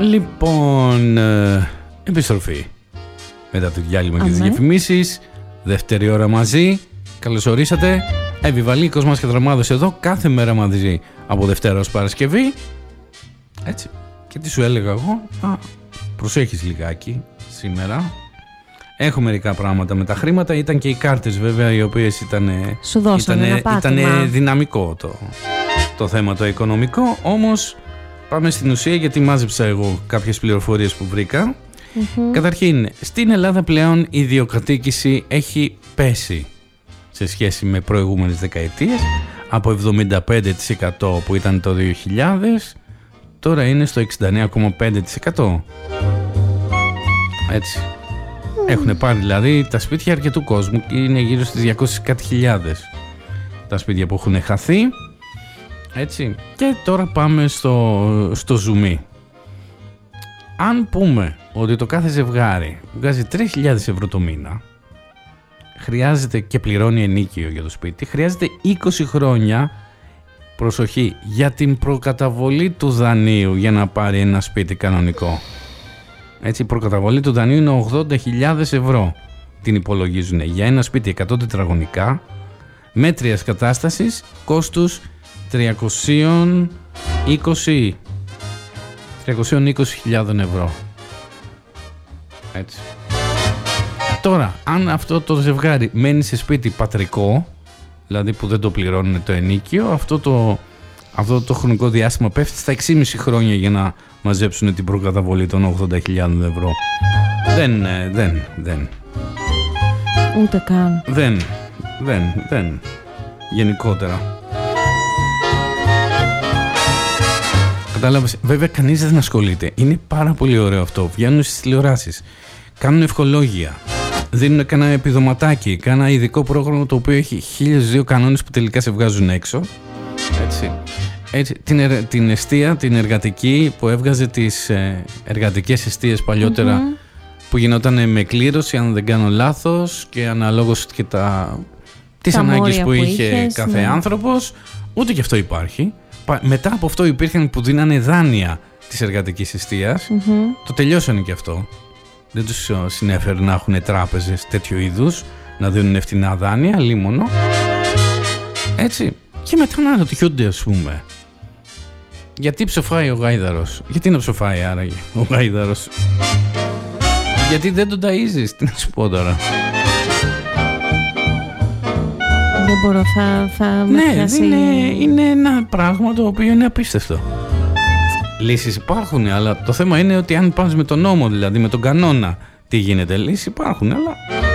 Λοιπόν, επιστροφή μετά το διάλειμμα και τις διαφημίσεις. Δεύτερη ώρα μαζί. Καλώς ορίσατε. Επιβαλίκος μας και Δραμάδος εδώ κάθε μέρα μαζί από Δευτέρα ως Παρασκευή. Έτσι. Και τι σου έλεγα εγώ? Προσέχεις λιγάκι σήμερα. Έχω μερικά πράγματα με τα χρήματα. Ήταν και οι κάρτες βέβαια, οι οποίες ήταν δυναμικό το θέμα το οικονομικό. Όμως πάμε στην ουσία, γιατί μάζεψα εγώ κάποιες πληροφορίες που βρήκα. Καταρχήν, στην Ελλάδα πλέον η ιδιοκατοίκηση έχει πέσει σε σχέση με προηγούμενες δεκαετίες. Από 75% που ήταν το 2000, τώρα είναι στο 69,5%. Έτσι. Έχουν πάρει δηλαδή τα σπίτια αρκετού κόσμου και είναι γύρω στις 200 κάτι χιλιάδες τα σπίτια που έχουν χαθεί. Έτσι. Και τώρα πάμε στο ζουμί. Αν πούμε ότι το κάθε ζευγάρι βγάζει 3.000 ευρώ το μήνα, χρειάζεται και πληρώνει ενοίκιο για το σπίτι, χρειάζεται 20 χρόνια, προσοχή, για την προκαταβολή του δανείου για να πάρει ένα σπίτι κανονικό. Έτσι, η προκαταβολή του δανείου είναι 80.000 ευρώ. Την υπολογίζουν για ένα σπίτι 100 τετραγωνικά, μέτριας κατάστασης, κόστους 320.000 ευρώ. Έτσι. Τώρα, αν αυτό το ζευγάρι μένει σε σπίτι πατρικό, δηλαδή που δεν το πληρώνουν το ενοίκιο, αυτό το χρονικό διάστημα πέφτει στα 6,5 χρόνια για να μαζέψουν την προκαταβολή των 80.000 ευρώ. Δεν. Ούτε καν. Δεν. Γενικότερα. Κατάλαβες, βέβαια κανείς δεν ασχολείται. Είναι πάρα πολύ ωραίο αυτό. Βγαίνουν στις τηλεοράσεις, κάνουν ευχολόγια, δίνουν κανένα επιδοματάκι, κάνα ειδικό πρόγραμμα το οποίο έχει 1.002 κανόνες που τελικά σε βγάζουν έξω. Έτσι, την εστία, την εργατική που έβγαζε τις εργατικές εστίες παλιότερα, που γινόταν με κλήρωση αν δεν κάνω λάθος και αναλόγως και τις ανάγκες που είχε κάθε άνθρωπος. Ούτε και αυτό υπάρχει. Μετά από αυτό υπήρχαν που δίνανε δάνεια της εργατικής εστίας. Το τελειώσανε και αυτό. Δεν τους συνέφερε να έχουν τράπεζες τέτοιου είδους, να δίνουν φτηνά δάνεια, λίμωνο. Έτσι. Και μετά να ρωτιούνται, ας πούμε, γιατί ψοφάει ο γάιδαρος? Γιατί να ψοφάει άραγε ο γάιδαρος? Γιατί δεν τον ταΐζεις? Τι να σου πω τώρα? Δεν μπορώ, είναι ένα πράγμα το οποίο είναι απίστευτο. Λύσεις υπάρχουν, αλλά το θέμα είναι ότι αν πας με τον νόμο, δηλαδή με τον κανόνα, τι γίνεται? Λύσεις υπάρχουν, αλλά